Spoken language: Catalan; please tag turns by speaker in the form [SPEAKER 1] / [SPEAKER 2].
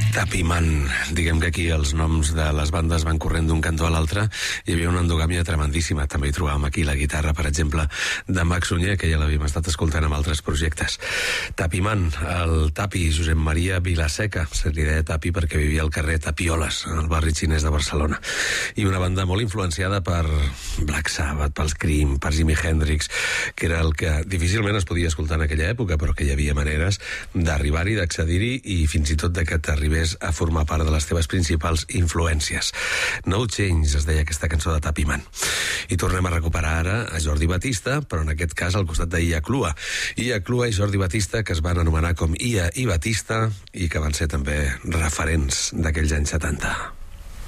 [SPEAKER 1] Tapiman. Diguem que aquí els noms de les bandes van corrent d'un cantó a l'altre. Hi havia una endogàmia tremendíssima. També hi trobàvem aquí la guitarra, per exemple, de Max Sunyer, que ja l'havíem estat escoltant amb altres projectes. Tapiman, el Tapi, Josep Maria Vilaseca, se li deia Tapi perquè vivia al carrer Tapioles, al barri xinès de Barcelona. I una banda molt influenciada per Black Sabbath, pels Cream, per Jimi Hendrix, que era el que difícilment es podia escoltar en aquella època, però que hi havia maneres d'arribar-hi, d'accedir-hi i fins i tot de que t'arribés a formar part de les teves principals influències. No Change es deia aquesta cançó de Tapiman. I tornem a recuperar ara a Jordi Batista, però en aquest cas al costat d'Ia Clua. Ia Clua i Jordi Batista, que es van anomenar com Ia i Batista i que van ser també referents d'aquells anys 70.